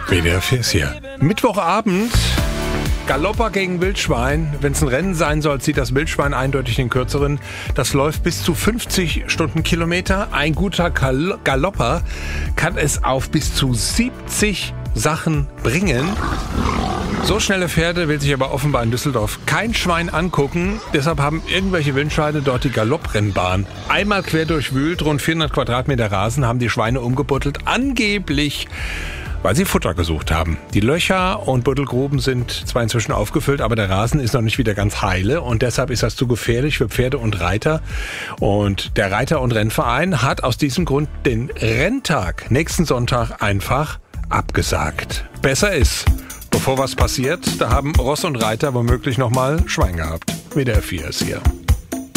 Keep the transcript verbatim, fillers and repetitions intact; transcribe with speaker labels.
Speaker 1: W D R vier ist hier. Mittwochabend, Galopper gegen Wildschwein. Wenn es ein Rennen sein soll, zieht das Wildschwein eindeutig den kürzeren. Das läuft bis zu fünfzig Stundenkilometer. Ein guter Gal- Galopper kann es auf bis zu siebzig Sachen bringen. So schnelle Pferde will sich aber offenbar in Düsseldorf kein Schwein angucken. Deshalb haben irgendwelche Wildschweine dort die Galopprennbahn einmal quer durchwühlt. Rund vierhundert Quadratmeter Rasen haben die Schweine umgebuddelt. Angeblich, weil sie Futter gesucht haben. Die Löcher und Buddelgruben sind zwar inzwischen aufgefüllt, aber der Rasen ist noch nicht wieder ganz heile und deshalb ist das zu gefährlich für Pferde und Reiter. Und der Reiter- und Rennverein hat aus diesem Grund den Renntag nächsten Sonntag einfach abgesagt. Besser ist, bevor was passiert, da haben Ross und Reiter womöglich nochmal Schwein gehabt. W D R vier ist hier.